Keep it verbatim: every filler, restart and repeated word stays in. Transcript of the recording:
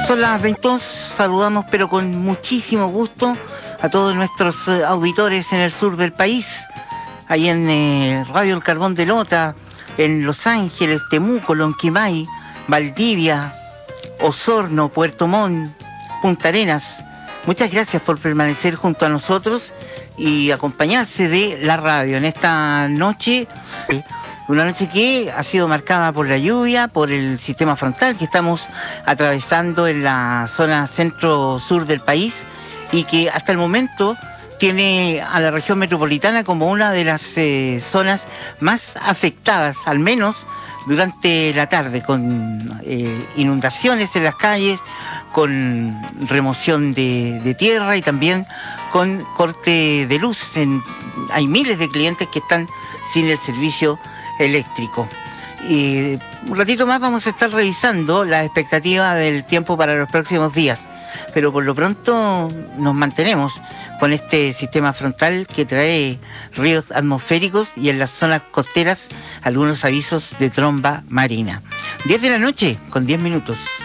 Son las veintidós, saludamos pero con muchísimo gusto a todos nuestros eh, auditores en el sur del país, ahí en eh, Radio El Carbón de Lota, en Los Ángeles, Temuco, Lonquimay, Valdivia, Osorno, Puerto Montt, Punta Arenas. Muchas gracias por permanecer junto a nosotros y acompañarse de la radio en esta noche. Una noche que ha sido marcada por la lluvia, por el sistema frontal que estamos atravesando en la zona centro-sur del país y que hasta el momento tiene a la región metropolitana como una de las eh, zonas más afectadas, al menos durante la tarde, con eh, inundaciones en las calles, con remoción de, de tierra y también con corte de luz. En, hay miles de clientes que están sin el servicio eléctrico. Y un ratito más vamos a estar revisando la expectativa del tiempo para los próximos días, pero por lo pronto nos mantenemos con este sistema frontal que trae ríos atmosféricos y en las zonas costeras algunos avisos de tromba marina. diez de la noche con diez minutos.